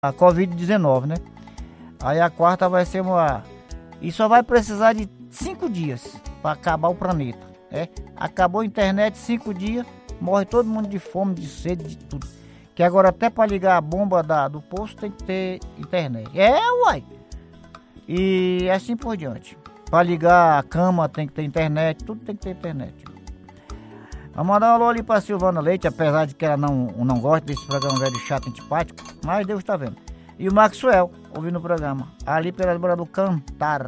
a Covid-19, né? Aí a quarta vai ser uma... E só vai precisar de 5 dias para acabar o planeta, né? Acabou a internet, 5 dias, morre todo mundo de fome, de sede, de tudo. Que agora até para ligar a bomba do posto tem que ter internet. Uai! E assim por diante. Para ligar a cama tem que ter internet, tudo tem que ter internet. Vamos mandar um alô ali para Silvana Leite, apesar de que ela não gosta desse programa velho chato, antipático, mas Deus está vendo. E o Maxwell, ouvindo o programa, ali pela Bora do Cantar.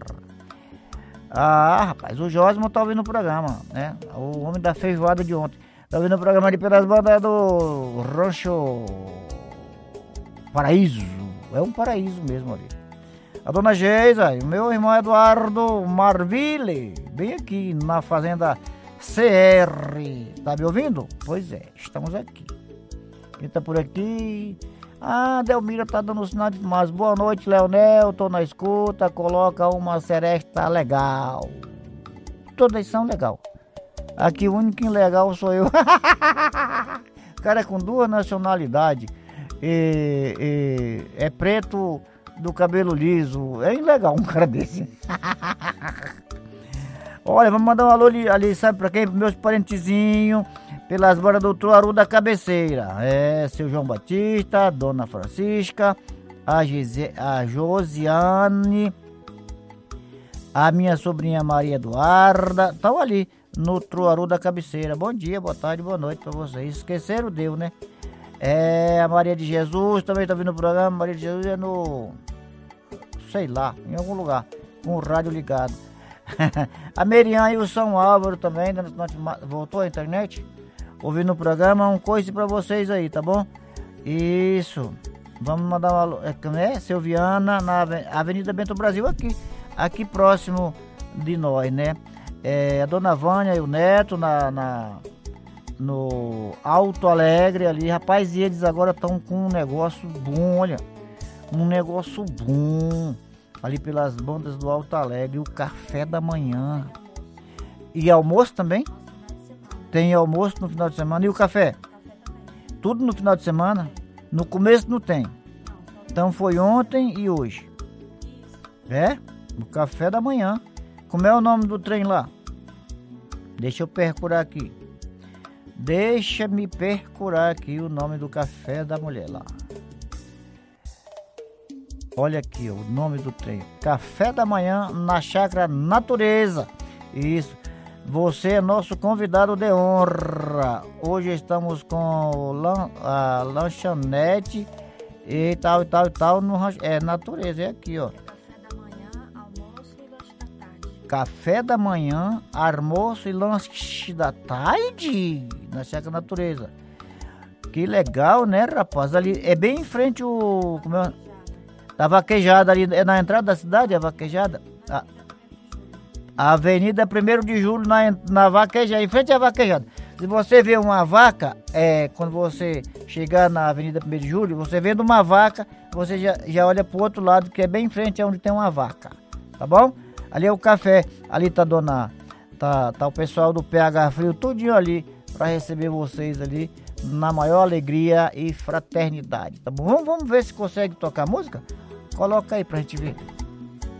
Ah, rapaz, o Josmo tá ouvindo o programa, né? O homem da feijoada de ontem. Tá ouvindo o programa ali pelas bandas do Rancho Paraíso. É um paraíso mesmo ali. A dona Geisa, o meu irmão Eduardo Marville, bem aqui na fazenda CR. Tá me ouvindo? Pois é, estamos aqui. Quem tá por aqui? Ah, Delmira tá dando sinal de fumaça. Boa noite, Leonel, tô na escuta. Coloca uma seresta legal. Todas são legal. Aqui o único ilegal sou eu. Cara com 2 nacionalidades. É preto do cabelo liso. É ilegal um cara desse. Olha, vamos mandar um alô ali, sabe pra quem? Pros meus parentezinhos, pelas bandas do Truaru da Cabeceira. É, seu João Batista, Dona Francisca, a Josiane, a minha sobrinha Maria Eduarda, estão ali no Truaru da Cabeceira. Bom dia, boa tarde, boa noite pra vocês. Esqueceram, deu, né? É, a Maria de Jesus também tá vindo no programa. Maria de Jesus é no... sei lá, em algum lugar, com o rádio ligado. A Merian e o São Álvaro também, voltou à internet, ouvindo o programa, um coice pra vocês aí, tá bom? Isso, vamos mandar uma alô, Silviana, na Avenida Bento Brasil, aqui próximo de nós, né? A Dona Vânia e o Neto no Alto Alegre ali, rapaz, e eles agora estão com um negócio bom, olha, ali pelas bandas do Alto Alegre, o café da manhã. E almoço também? Tem almoço no final de semana. E o café? Tudo no final de semana? No começo não tem. Então foi ontem e hoje. O café da manhã. Como é o nome do trem lá? Deixa eu percurar aqui. Deixa-me percurar aqui o nome do café da mulher lá. Olha aqui, o nome do trem. Café da manhã na Chácara Natureza. Isso. Você é nosso convidado de honra. Hoje estamos com a lanchonete e tal. No Natureza, é aqui, ó. Café da manhã, almoço e lanche da tarde. Na Chácara Natureza. Que legal, né, rapaz? Ali é bem em frente da Vaquejada ali, é na entrada da cidade, a Vaquejada. A Avenida 1º de Julho, na Vaquejada, em frente à Vaquejada. Se você vê uma vaca, quando você chegar na Avenida 1º de Julho, você vendo uma vaca, você já olha pro outro lado, que é bem em frente onde tem uma vaca. Tá bom? Ali é o café, ali tá tá o pessoal do PH Frio, tudinho ali, para receber vocês ali, na maior alegria e fraternidade, tá bom? Vamos ver se consegue tocar música? Coloca aí pra gente ver.